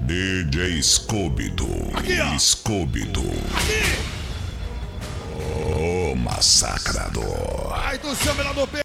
DJ Scooby-Doo. Aqui, ó. Scooby-Doo. Aqui! O massacrador. Ai do céu, meu pé!